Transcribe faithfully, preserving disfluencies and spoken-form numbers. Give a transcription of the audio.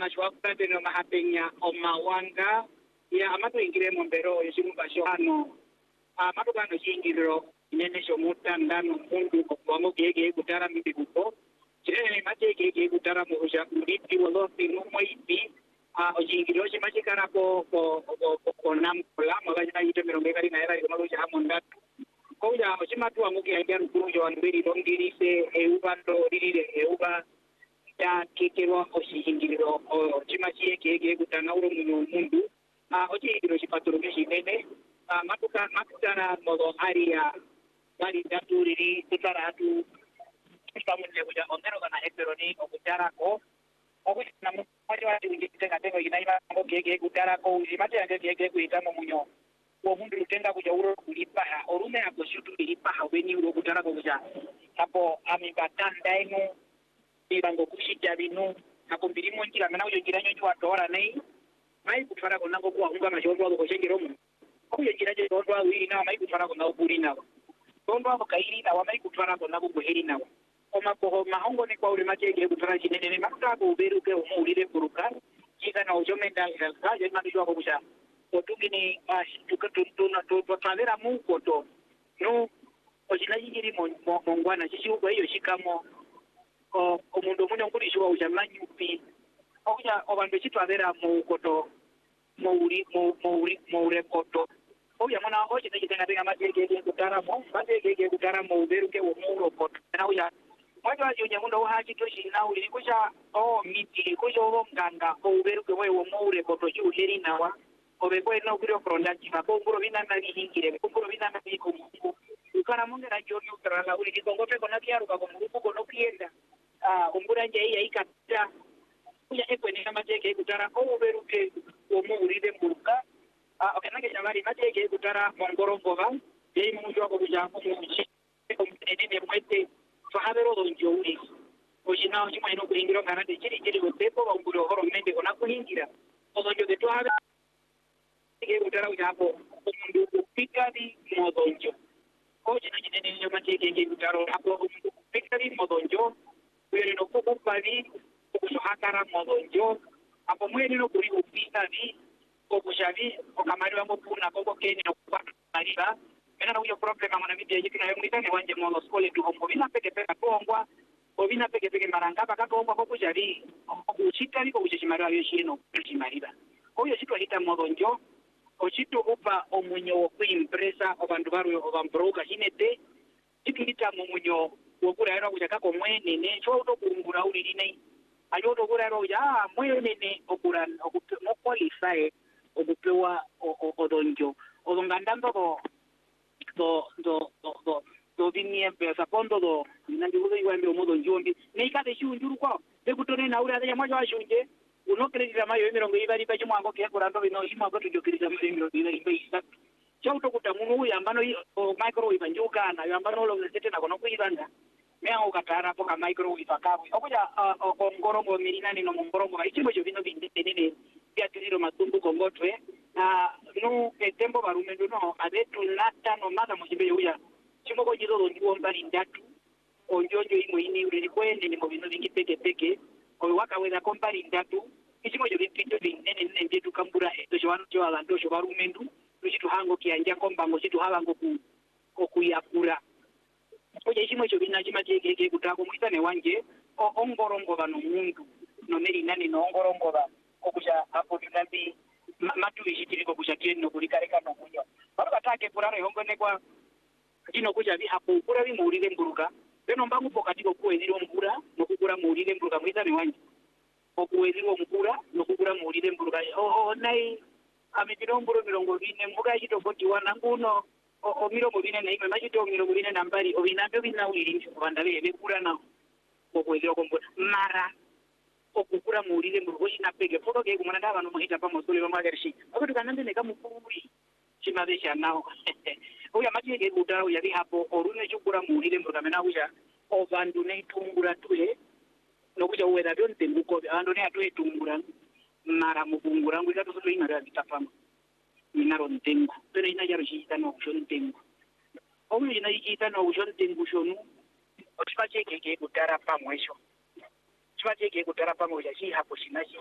na shwa kuteno mahapenya omawanga ya amatu ingire mombero yesimu hano amatu kano shingiro inene shomuta ndano mundu kwa gege kutara mibikuko chene mate gege kutara muja muriti wolofi numaipi a ojingiro shimachikara ko ko ko namkola magaja yite mirongo kali na era komaluja hamondatu ko ya oshimatu amuke ajaru kujo anberi dongirise eubando dirire euba ya kekero oshingiro o chimachi gege kutana uro mundu a ojingiro shipaturo kishine a matuka matana modo area bali daturiri tutaratu pamoja kuja ondero kana heteroni okutara ko okuna mmoja wa tingiteka tengo inaiba ngege kutara ko imate ngege kuitamo munyo wo mundu lutenda kuja uro kulipa orume hapo shutu kulipa haweni uro kutara ko kuja hapo amibatanda ino bibango kushija binu hapo bilimo njira mena uyo jiranyo jwa tora nei mai kutara ko nango kwa unga mashondo ko shengiro mu kuyo jiraje ndo wi na mai kutara ko na buri na ndo abo kairi na wa mai kutara ko na buheri na koma ko mahongo ni kwa uri matege kutara chinene ne makuta ko uberuke umulire kuruka kika na ujomenda ga je mandijwa ko kusha otugini tukatu na to tavera mu koto no ojina yiri mo mongwana chichi ko hiyo shikamo o omundu munyo nguri shwa ujamanyupi okuja obandu chitwavera mu koto mo uri mo mo uri mo ure koto oya mwana oje tekitenga tenga matege kutara mo matege kutara mo uberuke umuro koto na uya mwaje waje unyamundo uhaji toshi na uli kusha o miti kusha o mganga o uberuke wewe umure koto juu heri nawa obekwe no kuri product ka kongoro bina na bihingire kongoro bina na biko ukana munge na jori utrala uli kikongope kona kiaru ka komuruko kono kienda ah umbura nje hii ikata kuja ekwe ni kama teke kutara o uberuke umuride mburuka ah okenage jamari mateke kutara mongorongo yeye mungu wako kuja kumuchi nene mwete fahabero donjo uri ojina ojima ino kuhingira kana de chiri chiri gotepo wa nguro horo mende kona kuhingira odonjo de tohabe ke utara ujapo mundu kupikadi modonjo ojina jinene nyo mateke ke utaro hapo mundu kupikadi modonjo wele no kupali kushahakara modonjo hapo mwene no kuri kupikadi okushavi okamari wango puna koko keni no kupata mariba mena uyo problema mwana bibi yiki na yumita ne wanje mono skole tu hombo bina peke peke tongwa obina peke peke maranga paka tongwa ko kujavi okuchita liko kuchimara yo shino kuchimariba oyo chitwa hita modonjo ochito upa omunyo wo kuimpresa obandu baru obambroka hinete chikita mumunyo wokura era kuja kako mwene ne cho to kungura uri line ayo to kura ro ya mwene ne okura okumo qualify okupewa odonjo odongandando ko do do do do vinie pesa pondo do nandiuzo iwambe omodo njombi neikate shunjuru kwa bekutone na uri aja mwaje washunje uno kredita mayo emirongo ibali pa chimwango ke kurando bino shima ko tujokiriza mrengo ina ibeisa chauto kutamuno uyambano microwave njuka na yambano lo zete na kono kuibanda mea ukatara poka microwave akabu okuja ongorongo milina ni no mongorongo ichimo cyo bino binde nene pia tuliro matumbu kongotwe na no etembo barumendo no abetu nata no mata musimbe uya chimo ko jizo ndio mbali ndatu onjonjo imo ini uri kwende ni mobino bingi peke peke ko wakaweza kompari ndatu ichimo cyo bipito binene nene ndetu kambura eto jwano jwa lando jwa barumendo luchitu hango kianja kombango chitu habango ku okuyakura oje chimo cyo bina chima cheke kutako muitane wanje ongorongo bano mundu no meri nani no ongorongo ba okuja hapo ndambi matu ishitiri ko kuja tieno kulikareka no kunyo baba take puraro ihongone kwa kino kuja bi hapo kura bi muurire mburuka beno mbangu pokati ko kuweziro mkura no kukura muurire mburuka muitane wanje okuweziro mkura no kukura muurire mburuka oh nai amekiro mburo mirongo bine mbuga chito boti wananguno o mirongo bine na ime machito mirongo bine na mbali obinabyo binawiri kubandale bekura na okuweziro ko mara okukura muurire mburuko inapege foto ke kumana ndaba no muhita pa mosole ba magarshi akuti kanande ne kamukuri chimabesha nao uya matike kutara uya hapo orune chukura muurire mburuka mena uya ovandu ne tungura tule nokuja uweda byonte muko ando ne atwe tungura mara mubungura ngwita to ina ra bitapama inaro ntengu pero ina yaro shita no shon ntengu omu ina yita no shon ntengu shonu ochipache ke kutara pa mwisho chipache ke kutara pa moja si hapo sinaji